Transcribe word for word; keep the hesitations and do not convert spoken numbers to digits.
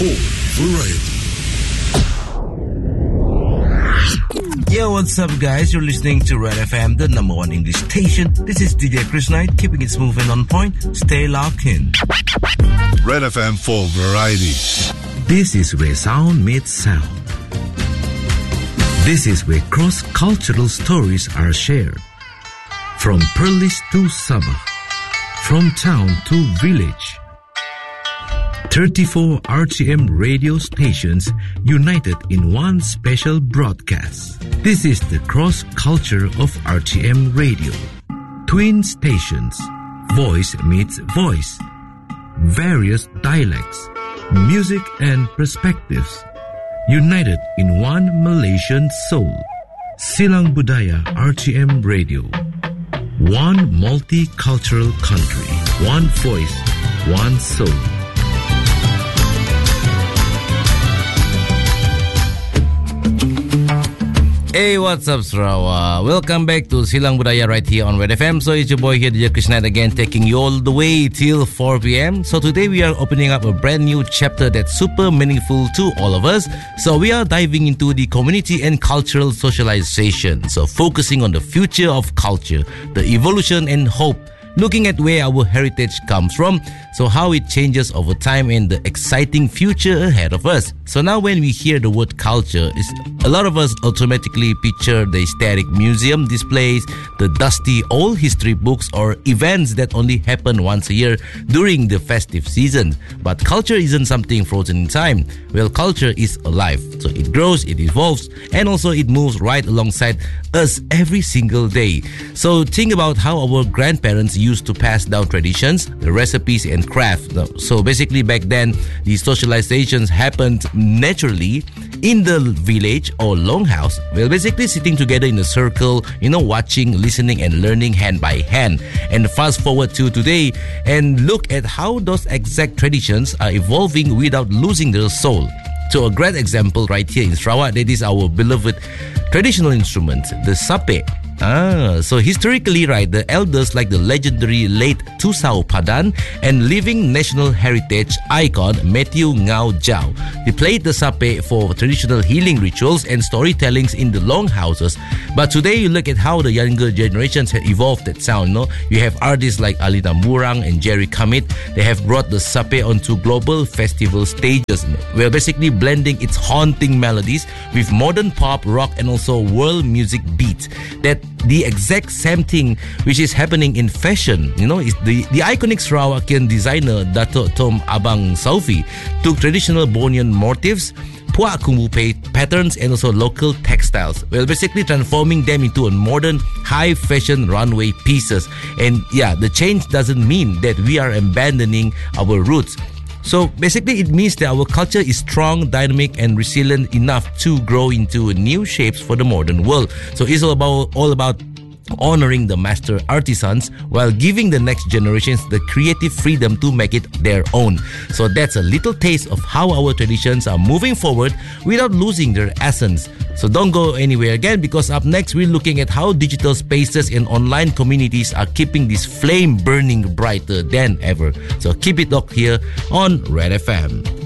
for variety. Yo, what's up, guys? You're listening to Red F M, the number one English station. This is D J Chris Knight, keeping it smooth and on point. Stay locked in. Red F M for variety. This is where sound meets sound. This is where cross-cultural stories are shared. From Perlis to Sabah, from town to village. thirty-four R T M radio stations united in one special broadcast. This is the cross-culture of R T M radio. Twin stations, voice meets voice. Various dialects, music and perspectives. United in one Malaysian soul. Silang Budaya R T M Radio. One multicultural country. One voice, one soul. Hey, what's up, Sarawak? Welcome back to Silang Budaya right here on Red F M. So it's your boy here, D J Chris Knight, again, taking you all the way till four p.m. So today we are opening up a brand new chapter that's super meaningful to all of us. So we are diving into the community and cultural socialization. So focusing on the future of culture, the evolution and hope. Looking at where our heritage comes from, so how it changes over time and the exciting future ahead of us. So now when we hear the word culture, is a lot of us automatically picture the static museum displays, the dusty old history books or events that only happen once a year during the festive season. But culture isn't something frozen in time. Well, culture is alive. So it grows, it evolves, and also it moves right alongside us every single day. So think about how our grandparents used to pass down traditions, the recipes and craft. So basically back then, the socializations happened naturally in the village or longhouse. Well, basically sitting together in a circle, you know, watching, listening and learning hand by hand. And fast forward to today and look at how those exact traditions are evolving without losing their soul. So a great example right here in Sarawak, that is our beloved traditional instrument, the sape. Ah, so historically, right, the elders like the legendary late Tusau Padan and living national heritage icon Matthew Ngau Jau. They played the sape for traditional healing rituals and storytellings in the longhouses. But today, you look at how the younger generations have evolved that sound. You know? You have artists like Alina Murang and Jerry Kamit. They have brought the sape onto global festival stages. We're basically blending its haunting melodies with modern pop, rock, and also world music beats. That the exact same thing which is happening in fashion. You know, is the, the iconic Sarawakian designer Dato' Tom Abang Saufi took traditional Bornean motifs, Puak Kumbu patterns and also local textiles. Well, basically transforming them into a modern high fashion runway pieces. And yeah, the change doesn't mean that we are abandoning our roots. So basically it means that our culture is strong, dynamic and resilient enough to grow into new shapes for the modern world. So it's all about all about honoring the master artisans while giving the next generations the creative freedom to make it their own. So that's a little taste of how our traditions are moving forward without losing their essence. So don't go anywhere again, because up next we're looking at how digital spaces and online communities are keeping this flame burning brighter than ever. So keep it locked here on Red F M.